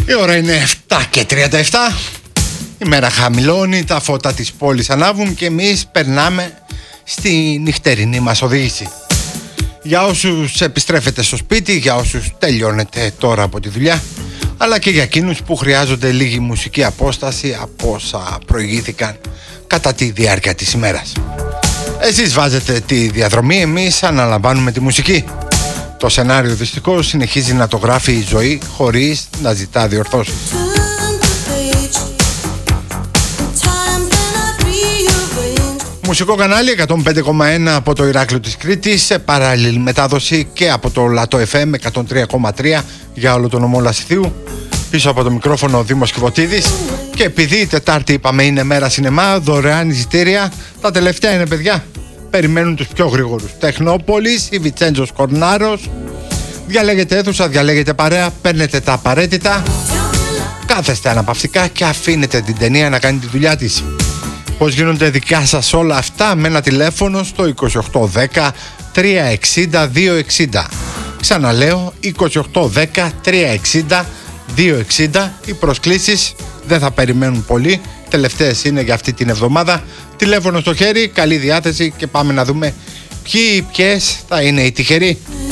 Η ώρα είναι 7:37. Η μέρα χαμηλώνει, τα φώτα της πόλης ανάβουν και εμείς περνάμε στη νυχτερινή μας οδήγηση. Για όσους επιστρέφετε στο σπίτι, για όσους τελειώνετε τώρα από τη δουλειά, αλλά και για εκείνους που χρειάζονται λίγη μουσική απόσταση από όσα προηγήθηκαν κατά τη διάρκεια της ημέρας. Εσείς βάζετε τη διαδρομή, εμείς αναλαμβάνουμε τη μουσική. Το σενάριο δυστυχώς συνεχίζει να το γράφει η ζωή χωρίς να ζητά διορθώσεις. Μουσικό κανάλι 105,1 από το Ηράκλειο της Κρήτης, σε παράλληλη μετάδοση και από το Λατό FM 103,3 για όλο το νομό Λασιθίου. Πίσω από το μικρόφωνο ο Δήμος Κιβωτίδης. Και επειδή η Τετάρτη είπαμε είναι μέρα σινεμά, δωρεάν εισιτήρια. Τα τελευταία είναι, παιδιά. Περιμένουν τους πιο γρήγορους. Τεχνόπολης ή Βιτσέντζος Κορνάρος. Διαλέγετε αίθουσα, διαλέγετε παρέα, παίρνετε τα απαραίτητα, κάθεστε αναπαυτικά και αφήνετε την ταινία να κάνει τη δουλειά της. Πώς γίνονται δικά σας όλα αυτά? Με ένα τηλέφωνο στο 2810 360 260. Ξαναλέω, 2810 360 260. Οι προσκλήσεις δεν θα περιμένουν πολύ. Τελευταίες είναι για αυτή την εβδομάδα. Τηλέφωνο στο χέρι, καλή διάθεση και πάμε να δούμε ποιοι ή ποιες θα είναι οι τυχεροί.